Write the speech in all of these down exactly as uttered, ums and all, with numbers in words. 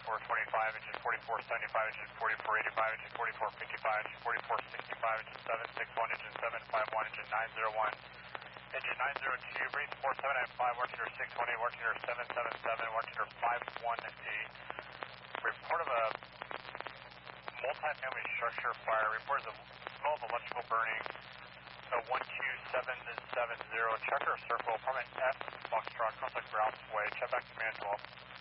forty-four twenty-five, engine forty-four seventy-five, engine forty-four eighty-five, engine forty-four fifty-five, engine forty-four sixty-five, engine seven six one, engine seven five one, engine nine zero one, engine nine zero two, breeze support seven nine five, working under six one eight, working under seven seven seven, working under five one eight. Report of a multi-family structure fire. Report of the smell of electrical burning. So one two seven seven zero, checker circle, apartment F, Foxtrot, contact Grouse Way, check back command twelve.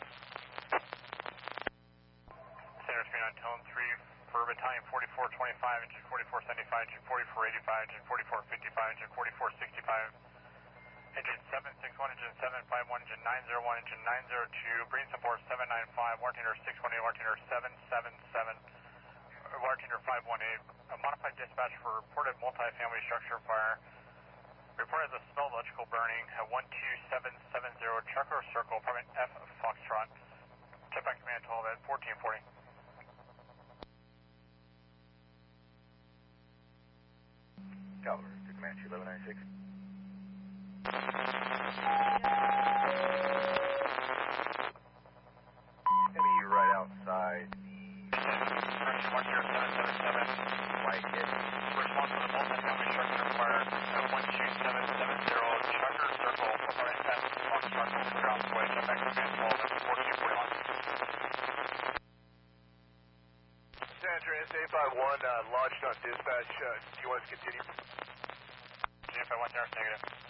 Center screen on tone three for battalion forty-four twenty-five, engine forty-four seventy-five, engine forty-four eighty-five, engine forty-four fifty-five, engine forty-four sixty-five, engine seven six one, engine seven five one, engine nine zero one, engine nine zero two, breeze support seven nine five, working under six one eight, working under seven seven seven. Bartender five one eight, a modified dispatch for reported multi-family structure fire. Reported the smell of electrical burning at one two seven seven zero, Trucker Circle, apartment F, Foxtrot. Check back command twelve at fourteen forty. Caliber, to command two eleven ninety-six. Maybe right outside the one zero seven seven seven, white hit. response to the multi-family structure fire at one two seven seven zero, Trucker Circle, apartment F, Foxtrot, Grouse Way, check back command twelve at fourteen forty-one. San Andreas eight five one, uh, lodged on dispatch. Uh, do you want us to continue? G F I one zero, negative.